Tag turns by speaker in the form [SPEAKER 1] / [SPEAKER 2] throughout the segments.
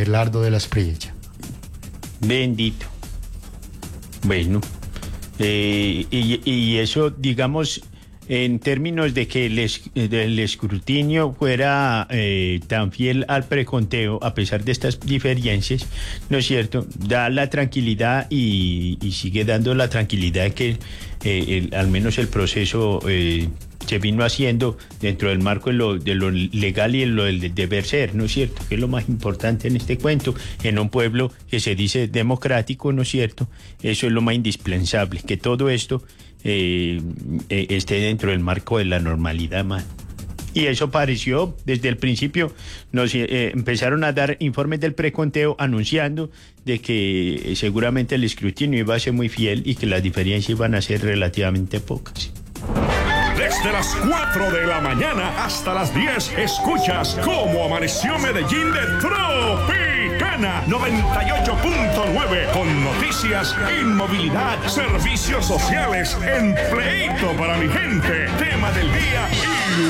[SPEAKER 1] Abelardo de la Espriella.
[SPEAKER 2] Bendito. Bueno, y eso, digamos, en términos de que el escrutinio fuera tan fiel al preconteo, a pesar de estas diferencias, ¿no es cierto?, da la tranquilidad y sigue dando la tranquilidad de que al menos el proceso se vino haciendo dentro del marco de lo legal y lo del deber ser, ¿no es cierto?, que es lo más importante en este cuento, en un pueblo que se dice democrático, ¿no es cierto? Eso es lo más indispensable, que todo esto esté dentro del marco de la normalidad, man. Y eso pareció, desde el principio, nos empezaron a dar informes del preconteo anunciando de que seguramente el escrutinio iba a ser muy fiel y que las diferencias iban a ser relativamente pocas.
[SPEAKER 3] Desde las 4 de la mañana hasta las 10, escuchas cómo amaneció Medellín de Tropicana 98.9, con noticias, inmovilidad, servicios sociales, empleito para mi gente, tema del día y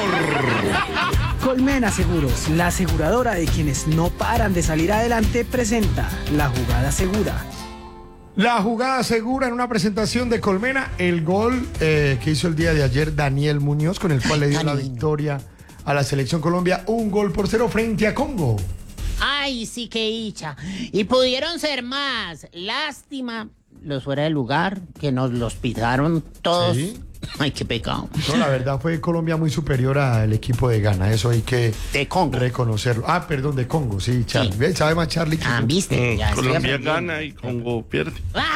[SPEAKER 3] humor.
[SPEAKER 4] Colmena Seguros, la aseguradora de quienes no paran de salir adelante, presenta La Jugada Segura.
[SPEAKER 1] La jugada segura en una presentación de Colmena, el gol que hizo el día de ayer Daniel Muñoz, con el cual le dio la victoria a la Selección Colombia, 1-0 frente a Congo.
[SPEAKER 5] Ay, sí, qué dicha. Y pudieron ser más. Lástima los fuera de lugar, que nos los pisaron todos. ¿Sí? Ay, qué pecado.
[SPEAKER 1] No, la verdad fue Colombia muy superior al equipo de Ghana, eso hay que reconocerlo. Ah, perdón, de Congo, sí, Charlie. Sí. ¿Sabe más Charlie?
[SPEAKER 5] ¿Viste?
[SPEAKER 6] Colombia gana y Congo pierde.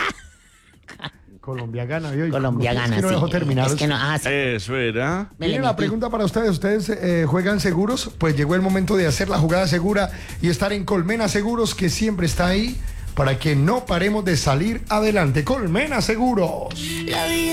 [SPEAKER 1] Colombia gana, ¿vio?
[SPEAKER 5] Colombia gana,
[SPEAKER 1] es que no dejó terminar.
[SPEAKER 5] Es que no,
[SPEAKER 6] sí. Eso era.
[SPEAKER 1] Viene la pregunta para ustedes. ¿Ustedes juegan seguros? Pues llegó el momento de hacer la jugada segura y estar en Colmena Seguros, que siempre está ahí para que no paremos de salir adelante. Colmena Seguros.